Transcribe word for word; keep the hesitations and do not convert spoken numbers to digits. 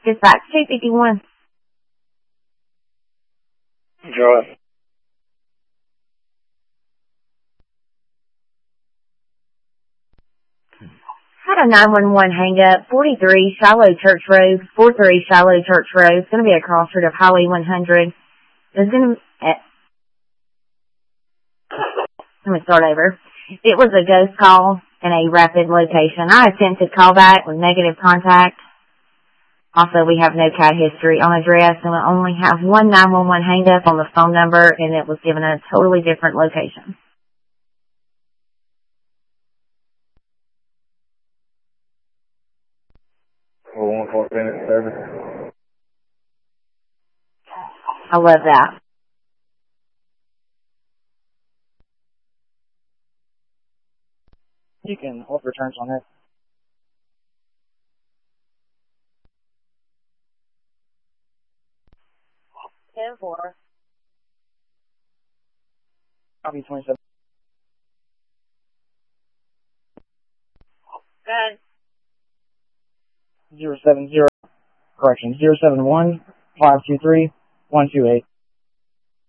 Dispatch two fifty-one. Joy. Had a nine one one hang up, forty-three Shiloh Church Road, forty-three Shiloh Church Road. It's going to be a crossroad of Highway one hundred. It's going to, uh, let me start over. It was a ghost call in a rapid location. I attempted callback with negative contact. Also, we have no C A D history on address, and we only have one nine one one hang up on the phone number, and it was given a totally different location. four one four Phoenix service. I love that. You can hold returns on it. ten four. Copy twenty-seven. Good. Zero seven zero. Correction. Zero seven one five two three one two eight.